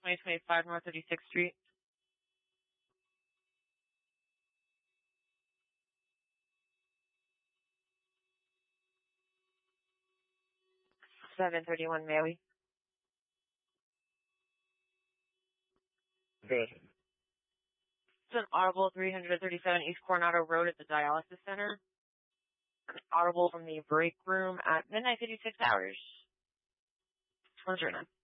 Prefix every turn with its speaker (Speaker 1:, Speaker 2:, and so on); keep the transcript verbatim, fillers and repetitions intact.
Speaker 1: twenty twenty-five North thirty-sixth Street. seven thirty-one Maui.
Speaker 2: Good.
Speaker 1: It's an audible three thirty-seven East Coronado Road at the Dialysis Center. Audible from the break room at midnight fifty-six hours. one zero nine.